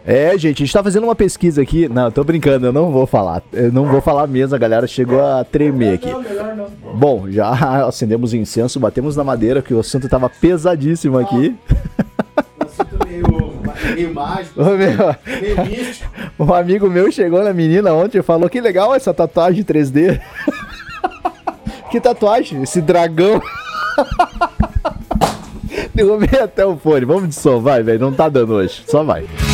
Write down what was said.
É, gente, a gente tá fazendo uma pesquisa aqui. Não, eu tô brincando, eu não vou falar. Eu não vou falar mesmo, a galera chegou a tremer aqui. Melhor não. Bom, já acendemos incenso, batemos na madeira, que o assunto tava pesadíssimo aqui. Um assunto meio mágico, Ô, meu, meio místico. um amigo meu chegou na menina ontem e falou: que legal essa tatuagem 3D. Que tatuagem? Esse dragão. Derrubei até o fone. Vamos de som, vai, velho. Não tá dando hoje. Só vai.